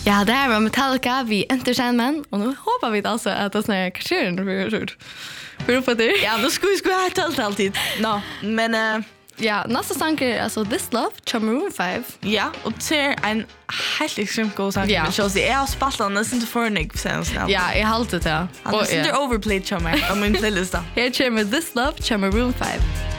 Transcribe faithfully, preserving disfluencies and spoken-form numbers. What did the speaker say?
Ja, det här var Metallica vi Enter Sandman och nu hoppas vi alltså att det snarare kasserar för för för på det. Ja, då ska vi ska ha talt alltid. No, men uh, ja, nästa sång är alltså This Love from Maroon five. Ja, och det är en helt extremt god sång. Ja. Men så är jag spaltar nästan till förnig sen snart. Ja, jag har alltid det. Och det är overplayed för mig om min playlist. Här kommer This Love from Maroon five.